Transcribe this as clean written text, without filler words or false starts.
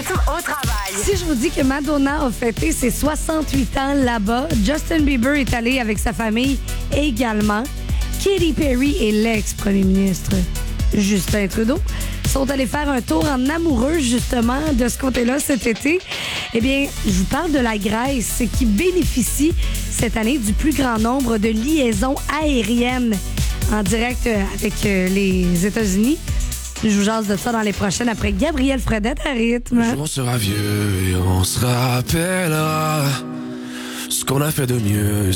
retour au travail. Si je vous dis que Madonna a fêté ses 68 ans là-bas, Justin Bieber est allé avec sa famille également. Katy Perry et l'ex-premier ministre Justin Trudeau sont allés faire un tour en amoureux, justement, de ce côté-là cet été. Eh bien, je vous parle de la Grèce qui bénéficie cette année du plus grand nombre de liaisons aériennes en direct avec les États-Unis. Je vous jase de ça dans les prochaines après Gabriel Fredette à rythme. On sera vieux et on se rappellera ce qu'on a fait de mieux.